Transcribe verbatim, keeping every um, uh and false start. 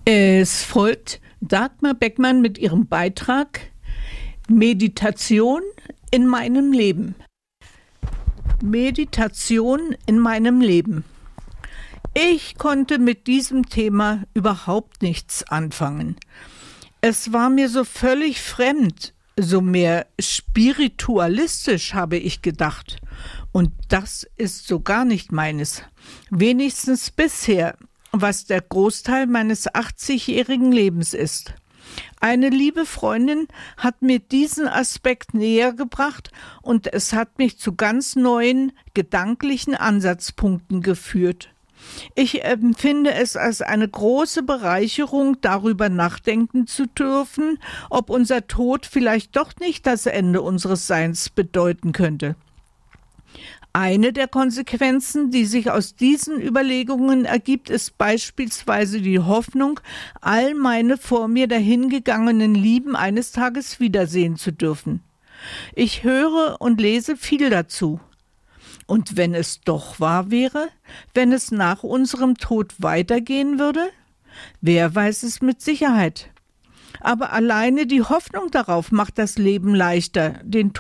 Es folgt Dagmar Beckmann mit ihrem Beitrag Meditation in meinem Leben. Meditation in meinem Leben. Ich konnte mit diesem Thema überhaupt nichts anfangen. Es war mir so völlig fremd, so mehr spiritualistisch, habe ich gedacht. Und das ist so gar nicht meines. Wenigstens bisher, was der Großteil meines achtzigjährigen Lebens ist. Eine liebe Freundin hat mir diesen Aspekt näher gebracht und es hat mich zu ganz neuen gedanklichen Ansatzpunkten geführt. Ich empfinde es als eine große Bereicherung, darüber nachdenken zu dürfen, ob unser Tod vielleicht doch nicht das Ende unseres Seins bedeuten könnte. Eine der Konsequenzen, die sich aus diesen Überlegungen ergibt, ist beispielsweise die Hoffnung, all meine vor mir dahingegangenen Lieben eines Tages wiedersehen zu dürfen. Ich höre und lese viel dazu. Und wenn es doch wahr wäre, wenn es nach unserem Tod weitergehen würde? Wer weiß es mit Sicherheit? Aber alleine die Hoffnung darauf macht das Leben leichter, den